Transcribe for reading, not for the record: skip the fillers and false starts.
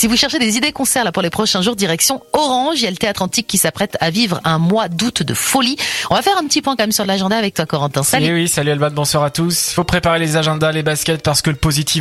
Si vous cherchez des idées concerts là pour les prochains jours, direction Orange. Il y a le Théâtre Antique qui s'apprête à vivre un mois d'août de folie. On va faire un petit point quand même sur l'agenda avec toi, Corentin. Salut. Oui, salut Alban, bonsoir à tous. Il faut préparer les agendas, les baskets parce que le positif